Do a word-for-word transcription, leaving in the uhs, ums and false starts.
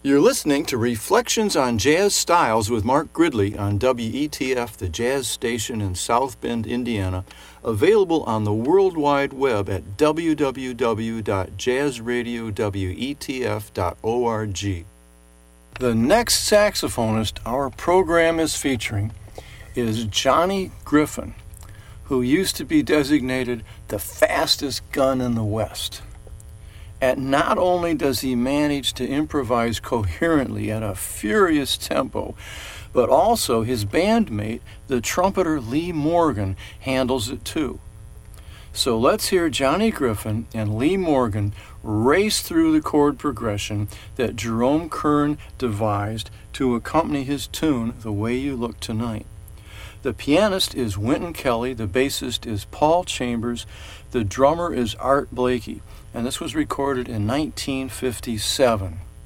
You're listening to Reflections on Jazz Styles with Mark Gridley on W E T F, the jazz station in South Bend, Indiana, available on the World Wide Web at w w w dot jazz radio w e t f dot org. The next saxophonist our program is featuring is Johnny Griffin, who used to be designated the fastest gun in the West. And not only does he manage to improvise coherently at a furious tempo, but also his bandmate, the trumpeter Lee Morgan, handles it too. So let's hear Johnny Griffin and Lee Morgan race through the chord progression that Jerome Kern devised to accompany his tune, The Way You Look Tonight. The pianist is Wynton Kelly, the bassist is Paul Chambers, the drummer is Art Blakey, and this was recorded in nineteen fifty-seven.